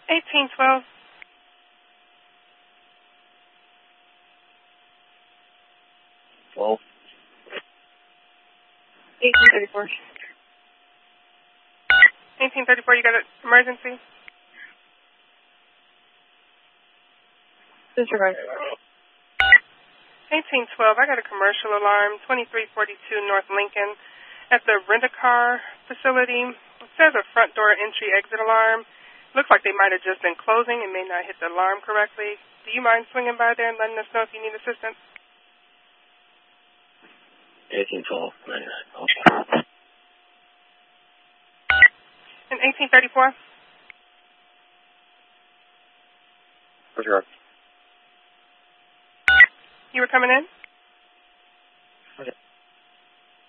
1812. 12. 1834. 1834, you got an emergency? Disregard. 1812, I got a commercial alarm, 2342 North Lincoln, at the rent-a-car facility. It says a front door entry-exit alarm. Looks like they might have just been closing and may not hit the alarm correctly. Do you mind swinging by there and letting us know if you need assistance? 1812. 99. And 1834? Disregard. You were coming in?